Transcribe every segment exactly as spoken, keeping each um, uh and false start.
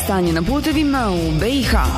stanje na putevima u B i H.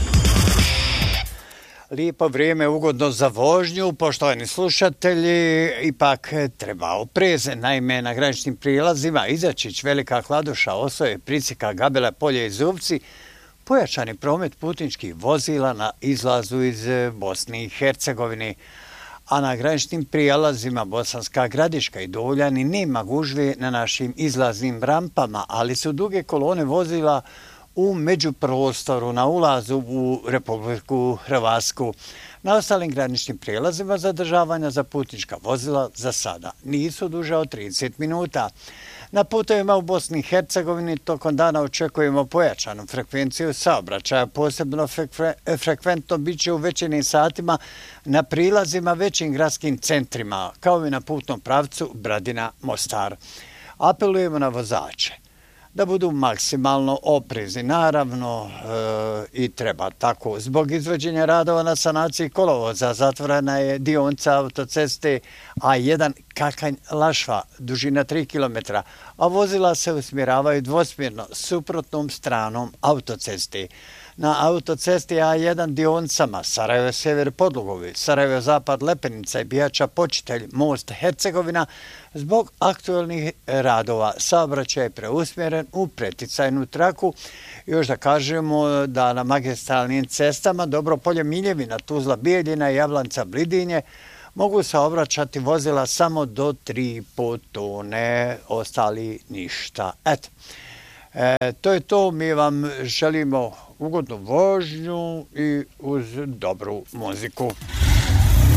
Lijepo vrijeme, ugodno za vožnju, poštovani slušatelji, ipak treba opreze. Naime, na graničnim prijelazima Izačić, Velika Kladuša, Osoje, Pricika, Gabela, Polje i Zubci pojačani promet putničkih vozila na izlazu iz Bosne i Hercegovine. A na graničnim prijelazima Bosanska Gradiška i Doljani nema gužve na našim izlaznim rampama, ali su duge kolone vozila u međuprostoru na ulazu u Republiku Hrvatsku. Na ostalim graničnim prijelazima zadržavanja za putnička vozila za sada nisu duže od trideset minuta. Na putevima u Bosni i Hercegovini tokom dana očekujemo pojačanu frekvenciju saobraćaja, posebno frekve, frekventno bit će u večernjim satima na prilazima većim gradskim centrima, kao i na putnom pravcu Bradina-Mostar. Apelujemo na vozače da budu maksimalno oprezni. Naravno e, i treba tako. Zbog izvođenja radova na sanaciji kolovoza zatvorena je dionica autoceste A jedan Kakanj-Lašva, dužina tri kilometra, a vozila se usmjeravaju dvosmjerno suprotnom stranom autoceste. Na autocesti A jedan dionicama Sarajevo-Sjever Podlugovi, Sarajevo-Zapad Lepenica i Bijača Počitelj Most Hercegovina zbog aktualnih radova saobraćaj je preusmjeren u preticajnu traku. Još da kažemo da na magistralnim cestama Dobropolje Miljevina, Tuzla Bijeljina i Javlanca Blidinje mogu saobraćati vozila samo do tri i po tone, ostali ništa. Eto, e, to je to. Mi vam želimo ugodnu vožnju i uz dobru muziku.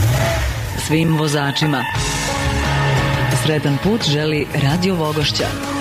Svim vozačima sretan put želi Radio Vogošća.